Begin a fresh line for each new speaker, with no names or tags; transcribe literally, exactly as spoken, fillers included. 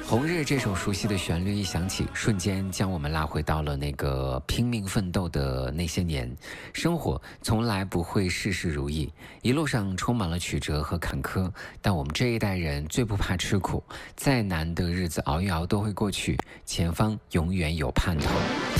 红日这首熟悉的旋律一响起，瞬间将我们拉回到了那个拼命奋斗的那些年。生活从来不会事事如意，一路上充满了曲折和坎坷，但我们这一代人最不怕吃苦，再难的日子熬一熬都会过去，前方永远有盼头。